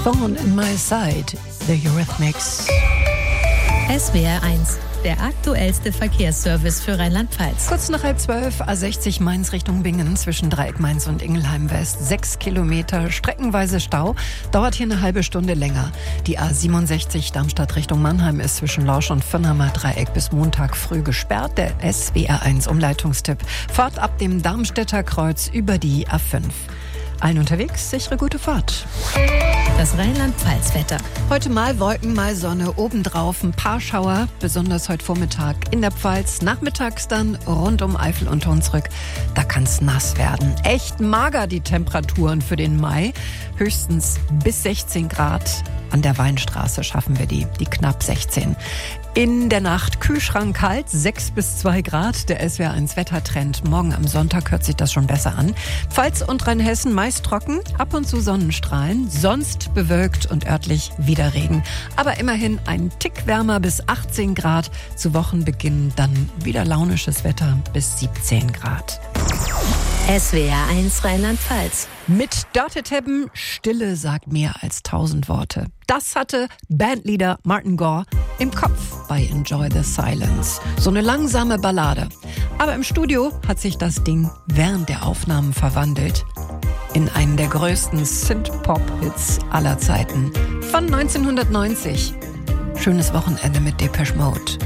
Thorn in My Side, The Eurythmics. SWR 1, der aktuellste Verkehrsservice für Rheinland-Pfalz. Kurz nach 11:30, A60 Mainz Richtung Bingen zwischen Dreieck Mainz und Ingelheim West. 6 Kilometer, streckenweise Stau, dauert hier eine halbe Stunde länger. Die A67 Darmstadt Richtung Mannheim ist zwischen Lorsch und Firnheimer Dreieck bis Montag früh gesperrt. Der SWR 1 Umleitungstipp: Fahrt ab dem Darmstädter Kreuz über die A5. Allen unterwegs, sichere gute Fahrt. Das Rheinland-Pfalz-Wetter. Heute mal Wolken, mal Sonne, obendrauf ein paar Schauer, besonders heute Vormittag in der Pfalz. Nachmittags dann rund um Eifel und Hunsrück, da kann's nass werden. Echt mager die Temperaturen für den Mai, höchstens bis 16 Grad. An der Weinstraße schaffen wir die knapp 16. In der Nacht Kühlschrank kalt, 6 bis 2 Grad. Der SWR 1 Wettertrend. Morgen am Sonntag hört sich das schon besser an. Pfalz und Rheinhessen meist trocken, ab und zu Sonnenstrahlen, sonst bewölkt und örtlich wieder Regen. Aber immerhin ein Tick wärmer bis 18 Grad. Zu Wochenbeginn dann wieder launisches Wetter bis 17 Grad. SWR 1 Rheinland-Pfalz. Mit Dörte Teppen, Stille sagt mehr als 1000 Worte. Das hatte Bandleader Martin Gore im Kopf bei Enjoy the Silence. So eine langsame Ballade. Aber im Studio hat sich das Ding während der Aufnahmen verwandelt in einen der größten Synth-Pop-Hits aller Zeiten. Von 1990. Schönes Wochenende mit Depeche Mode.